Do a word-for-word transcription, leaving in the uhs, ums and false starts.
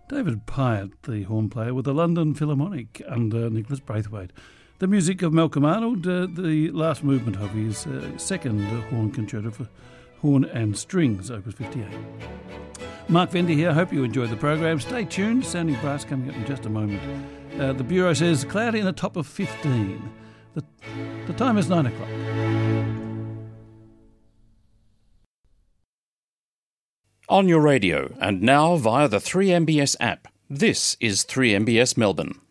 David Pyatt, the horn player with the London Philharmonic under Nicholas Braithwaite. The music of Malcolm Arnold, uh, the last movement of his uh, second uh, horn concerto for horn and strings, Opus fifty-eight. Mark Vender here. I hope you enjoyed the program. Stay tuned. Sounding Brass coming up in just a moment. Uh, the Bureau says cloudy in a top of fifteen. The, the time is nine o'clock. On your radio and now via the three M B S app. This is three M B S Melbourne.